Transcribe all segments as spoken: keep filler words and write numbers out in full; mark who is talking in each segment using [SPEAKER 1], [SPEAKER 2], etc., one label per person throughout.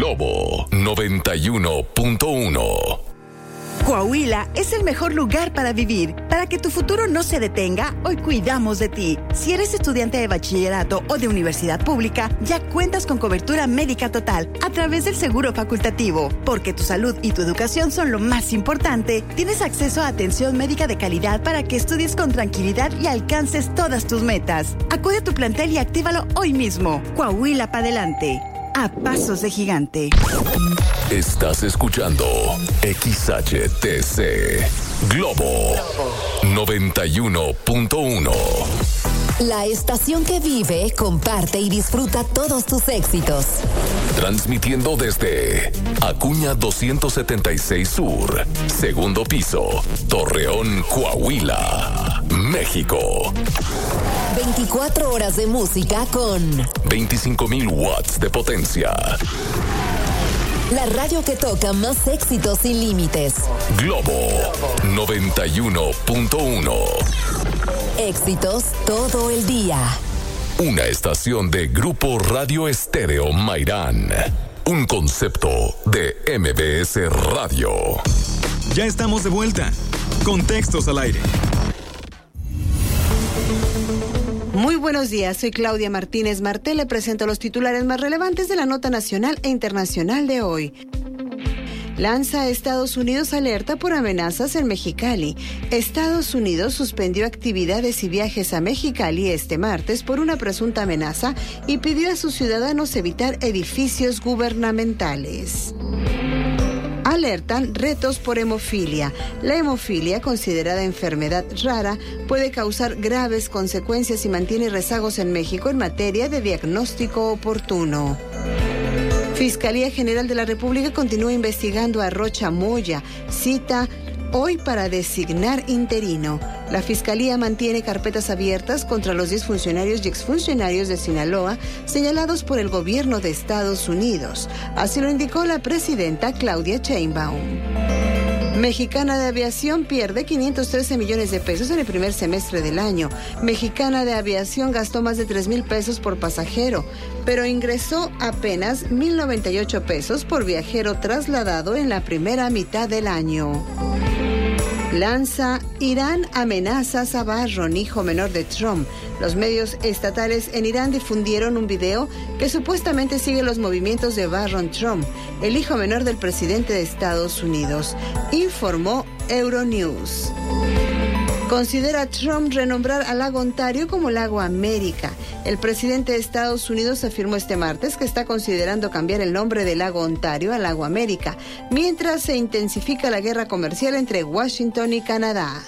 [SPEAKER 1] Globo noventa y uno punto uno.
[SPEAKER 2] Coahuila es el mejor lugar para vivir. Para que tu futuro no se detenga, hoy cuidamos de ti. Si eres estudiante de bachillerato o de universidad pública, ya cuentas con cobertura médica total a través del seguro facultativo. Porque tu salud y tu educación son lo más importante, tienes acceso a atención médica de calidad para que estudies con tranquilidad y alcances todas tus metas. Acude a tu plantel y actívalo hoy mismo. Coahuila para adelante. A pasos de gigante.
[SPEAKER 1] Estás escuchando X H T C Globo noventa y uno punto uno.
[SPEAKER 3] La estación que vive, comparte y disfruta todos tus éxitos.
[SPEAKER 1] Transmitiendo desde Acuña doscientos setenta y seis Sur, segundo piso, Torreón, Coahuila, México.
[SPEAKER 3] veinticuatro horas de música con
[SPEAKER 1] veinticinco mil watts de potencia.
[SPEAKER 3] La radio que toca más éxitos sin límites.
[SPEAKER 1] Globo noventa y uno punto uno.
[SPEAKER 3] Éxitos todo el día.
[SPEAKER 1] Una estación de Grupo Radio Estéreo Mairán. Un concepto de M B S Radio.
[SPEAKER 4] Ya estamos de vuelta. Contextos al aire.
[SPEAKER 5] Muy buenos días, soy Claudia Martínez Martel. Le presento los titulares más relevantes de la nota nacional e internacional de hoy. Lanza a Estados Unidos alerta por amenazas en Mexicali. Estados Unidos suspendió actividades y viajes a Mexicali este martes por una presunta amenaza y pidió a sus ciudadanos evitar edificios gubernamentales. Alertan retos por hemofilia. La hemofilia, considerada enfermedad rara, puede causar graves consecuencias y mantiene rezagos en México en materia de diagnóstico oportuno. Fiscalía General de la República continúa investigando a Rocha Moya. Cita hoy para designar interino. La Fiscalía mantiene carpetas abiertas contra los diez funcionarios y exfuncionarios de Sinaloa señalados por el gobierno de Estados Unidos. Así lo indicó la presidenta Claudia Sheinbaum. Mexicana de Aviación pierde quinientos trece millones de pesos en el primer semestre del año. Mexicana de Aviación gastó más de tres mil pesos por pasajero, pero ingresó apenas mil noventa y ocho pesos por viajero trasladado en la primera mitad del año. Lanza Irán amenazas a Barron, hijo menor de Trump. Los medios estatales en Irán difundieron un video que supuestamente sigue los movimientos de Barron Trump, el hijo menor del presidente de Estados Unidos, informó Euronews. Considera Trump renombrar al lago Ontario como Lago América. El presidente de Estados Unidos afirmó este martes que está considerando cambiar el nombre del lago Ontario a Lago América, mientras se intensifica la guerra comercial entre Washington y Canadá.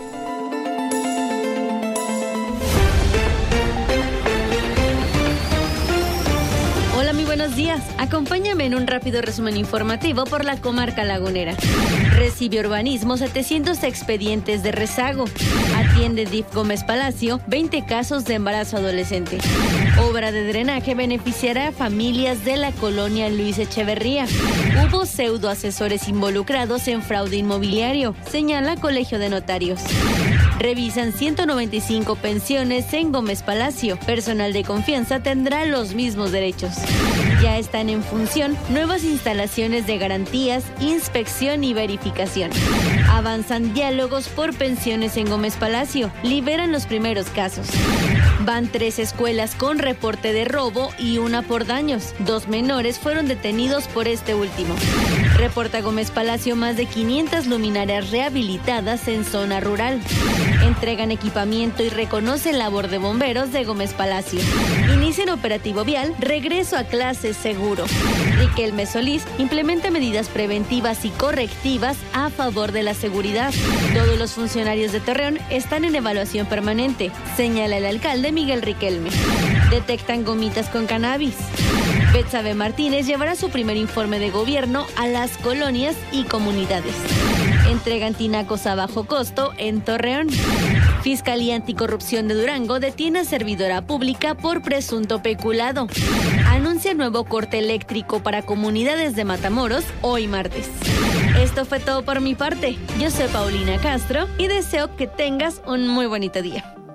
[SPEAKER 6] Buenos días, acompáñame en un rápido resumen informativo por la comarca lagunera. Recibe urbanismo setecientos expedientes de rezago. Atiende D I F Gómez Palacio veinte casos de embarazo adolescente. Obra de drenaje beneficiará a familias de la colonia Luis Echeverría. Hubo pseudo asesores involucrados en fraude inmobiliario, señala Colegio de Notarios. Revisan ciento noventa y cinco pensiones en Gómez Palacio. Personal de confianza tendrá los mismos derechos. Ya están en función nuevas instalaciones de garantías, inspección y verificación. Avanzan diálogos por pensiones en Gómez Palacio. Liberan los primeros casos. Van tres escuelas con reporte de robo y una por daños. Dos menores fueron detenidos por este último. Reporta Gómez Palacio más de quinientas luminarias rehabilitadas en zona rural. Entregan equipamiento y reconocen labor de bomberos de Gómez Palacio. Inician operativo vial, regreso a clases seguro. Riquelme Solís implementa medidas preventivas y correctivas a favor de la seguridad. Todos los funcionarios de Torreón están en evaluación permanente, señala el alcalde Miguel Riquelme. Detectan gomitas con cannabis. Betsabe Martínez llevará su primer informe de gobierno a las colonias y comunidades. Entregan tinacos a bajo costo en Torreón. Fiscalía Anticorrupción de Durango detiene a servidora pública por presunto peculado. Anuncia nuevo corte eléctrico para comunidades de Matamoros hoy martes. Esto fue todo por mi parte. Yo soy Paulina Castro y deseo que tengas un muy bonito día.